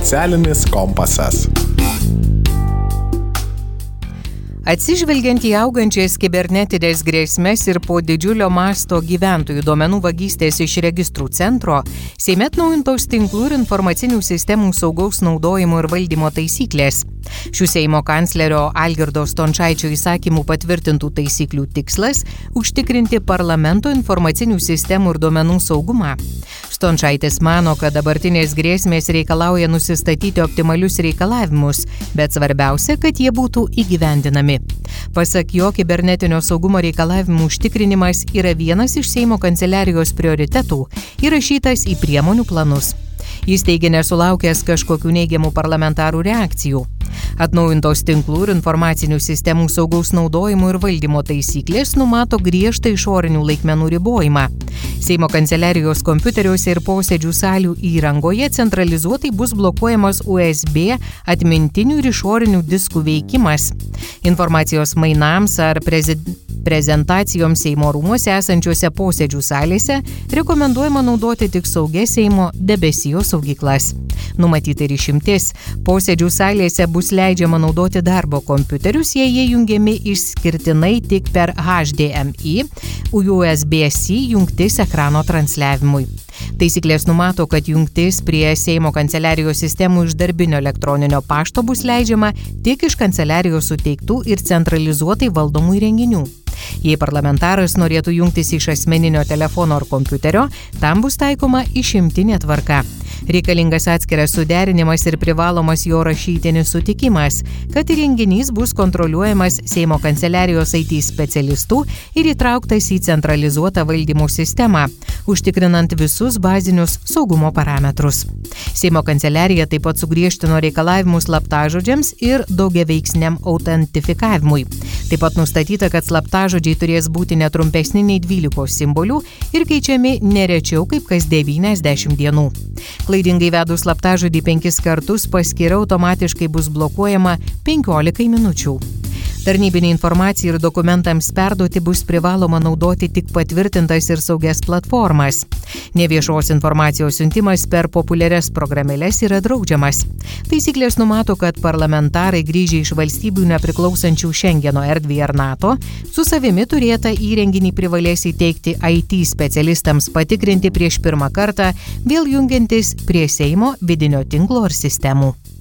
Socialinis kompasas. Atsižvelgiant į augančias kibernetinės grėsmes ir po didžiulio masto gyventojų duomenų vagystės iš registrų centro, Seime atnaujintos tinklų ir informacinių sistemų saugaus naudojimo ir valdymo taisyklės. Šių Seimo kanclerio Algirdo Stončaičio įsakymų patvirtintų taisyklių tikslas – užtikrinti parlamento informacinių sistemų ir duomenų saugumą. Stončaitis mano, kad dabartinės grėsmės reikalauja nusistatyti optimalius reikalavimus, bet svarbiausia, kad jie būtų įgyvendinami. Pasak jo, kibernetinio saugumo reikalavimų užtikrinimas yra vienas iš Seimo kanceliarijos prioritetų, įrašytas į priemonių planus. Jis teigia nesulaukęs kažkokių neigiamų parlamentarų reakcijų. Atnaujintos tinklų ir informacinių sistemų saugaus naudojimo ir valdymo taisyklės numato griežtą išorinių laikmenų ribojimą. Seimo kanceliarijos kompiuteriuose ir posėdžių salių įrangoje centralizuotai bus blokuojamas USB atmintinių ir išorinių diskų veikimas. Informacijos mainams ar prezentacijoms Seimo rūmuose esančiuose posėdžių salėse rekomenduojama naudoti tik saugias Seimo debesijos saugyklas. Numatyta ir išimtis. Posėdžių salėse bus leidžiama naudoti darbo kompiuterius, jei jie jungiami išskirtinai tik per HDMI, USB-C jungtis ekrano transliavimui. Taisyklės numato, kad jungtis prie Seimo kanceliarijos sistemų iš darbinio elektroninio pašto bus leidžiama tik iš kanceliarijos suteiktų ir centralizuotai valdomų įrenginių. Jei parlamentaras norėtų jungtis iš asmeninio telefono ar kompiuterio, tam bus taikoma išimtinė tvarka. Reikalingas atskiras suderinimas ir privalomas jo rašytinis sutikimas, kad įrenginys bus kontroliuojamas Seimo kanceliarijos IT specialistų ir įtrauktas į centralizuotą valdymo sistemą, užtikrinant visus bazinius saugumo parametrus. Seimo kanceliarija taip pat sugriežtino reikalavimus slaptažodžiams ir daugiaveiksniam autentifikavimui. Taip pat nustatyta, kad slaptažodžiai turės būti netrumpesni nei 12 simbolių ir keičiami nerečiau kaip kas 90 dienų. Klaidingai vedus slaptažodį 5 kartus, paskyra automatiškai bus blokuojama 15 minučių. Tarnybinė informacija ir dokumentams perduoti bus privaloma naudoti tik patvirtintas ir saugias platformas. Neviešos informacijos siuntimas per populiarias programėles yra draudžiamas. Taisyklės numato, kad parlamentarai grįžę iš valstybių nepriklausančių Šengeno erdvėje ar NATO su savimi turėtą įrenginį privalės įteikti IT specialistams patikrinti prieš pirmą kartą, vėl jungiantis prie Seimo vidinio tinklo ar sistemų.